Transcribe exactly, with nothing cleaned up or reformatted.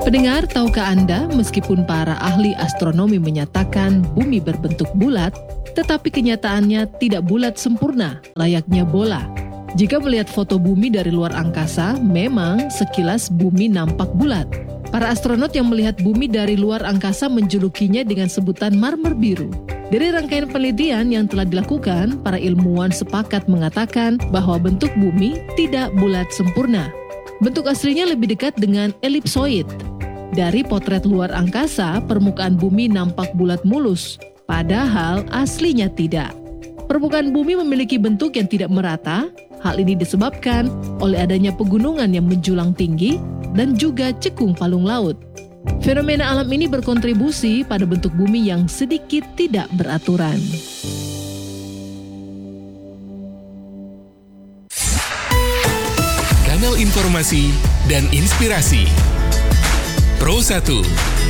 Pendengar, tahukah Anda, meskipun para ahli astronomi menyatakan bumi berbentuk bulat, tetapi kenyataannya tidak bulat sempurna, layaknya bola. Jika melihat foto bumi dari luar angkasa, memang sekilas bumi nampak bulat. Para astronot yang melihat bumi dari luar angkasa menjulukinya dengan sebutan marmer biru. Dari rangkaian penelitian yang telah dilakukan, para ilmuwan sepakat mengatakan bahwa bentuk bumi tidak bulat sempurna. Bentuk aslinya lebih dekat dengan elipsoid. Dari potret luar angkasa, permukaan bumi nampak bulat mulus, padahal aslinya tidak. Permukaan bumi memiliki bentuk yang tidak merata. Hal ini disebabkan oleh adanya pegunungan yang menjulang tinggi dan juga cekung palung laut. Fenomena alam ini berkontribusi pada bentuk bumi yang sedikit tidak beraturan. Kanal informasi dan inspirasi Pro satu.